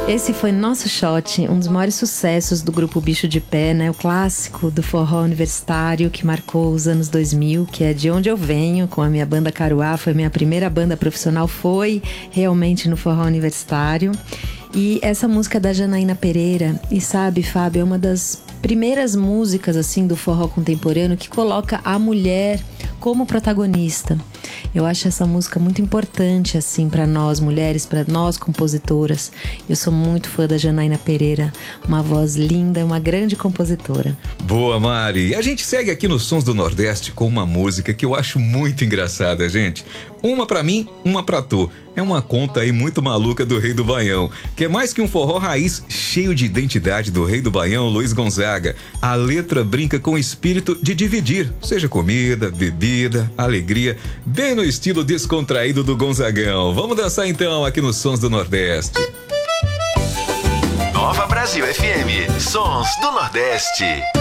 Esse foi Nosso Shot, um dos maiores sucessos do grupo Bicho de Pé, né? O clássico do forró universitário que marcou os anos 2000, que é de onde eu venho, com a minha banda Caruá. Foi a minha primeira banda profissional, foi realmente no forró universitário. E essa música da Janaína Pereira, e sabe, Fábio, é uma das primeiras músicas assim do forró contemporâneo que coloca a mulher como protagonista. Eu acho essa música muito importante assim para nós mulheres, para nós compositoras. Eu sou muito fã da Janaína Pereira, uma voz linda, uma grande compositora. Boa, Mari. A gente segue aqui nos Sons do Nordeste com uma música que eu acho muito engraçada, gente. Uma pra mim, uma pra tu. É uma conta aí muito maluca do Rei do Baião, que é mais que um forró raiz cheio de identidade do Rei do Baião, Luiz Gonzaga. A letra brinca com o espírito de dividir, seja comida, bebida, alegria, bem no estilo descontraído do Gonzagão. Vamos dançar então aqui nos Sons do Nordeste. Nova Brasil FM, Sons do Nordeste.